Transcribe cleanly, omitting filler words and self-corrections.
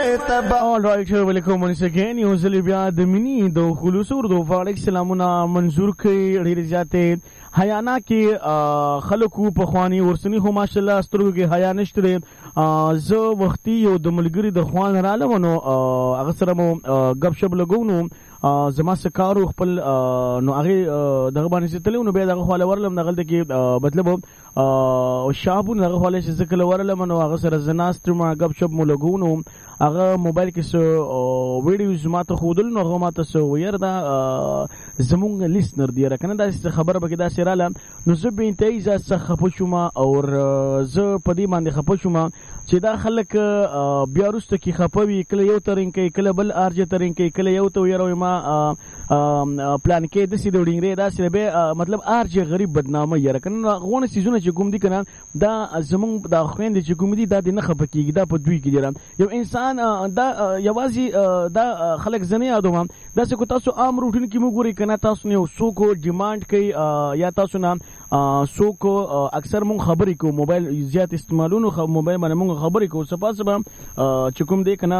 All right, welcome once again. یو ځل بیا د منی د خلوص اردو فارق سلامونه منظور کړي ډېر زیاتې حیانا کې خلکو په خواني ورسنی هم ماشاءالله سترګو کې حیا نشته زه وختي یو د ملګری د خوان رااله ونو هغه سره مو غب شپ لګونو زما سکارو خپل نو هغه دغه باندې ستلو نو بیا دغه خواله ورلم دغه کې مطلب شابون دغه خواله چې زکل ورلم نو هغه سره زناست ما غب شپ مو لګونو هغه موبایل کې سو ویډیوز ماته خودل نو هغه ماته سو وير دا زمونږ لیسنر دی راکنه دا خبره به دا سراله نو زه به انتهایی ځکه خپه شوم او زه په دې باندې خپه شوم چې دا خلک بیا وروسته کې خپه وي کله یو ترین کوي کله بل ارجه ترین کوي کله یو ته ویروي ما پلان کې د سې ډوډینګ دا سره به مطلب ارجه غریب بدنامه یې راکنه غوونه سيزونه چې کوم دي کنه دا زمونږ دا خويند چې کوم دي دا نه خپه کیږي دا په دوی کې دي یو انسان دا یوازې دا خلک زنه یادوم دا څه کو تاسو عام روټین کې مو ګوري کنه تاسو نه سو کو ډیماند کوي یا تاسو نه سو کو اکثر مون خبرې کو موبایل زیات استعمالونو موبایل باندې مون خبرې کو سپاسبه چې کوم دې کنه